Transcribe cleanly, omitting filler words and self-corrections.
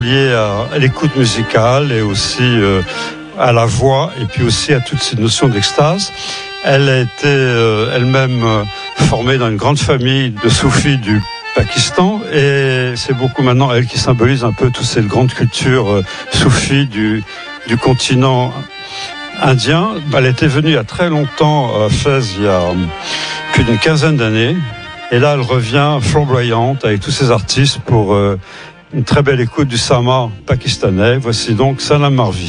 lié à l'écoute musicale et aussi à la voix et puis aussi à toutes ces notions d'extase. Elle a été elle-même formée dans une grande famille de soufis du Pakistan et c'est beaucoup maintenant elle qui symbolise un peu toute cette grande culture soufie du continent indien. Elle était venue il y a très longtemps à Fès, il y a plus d'une quinzaine d'années. Et là, elle revient flamboyante avec tous ses artistes pour une très belle écoute du Sama pakistanais. Voici donc Sanam Marvi.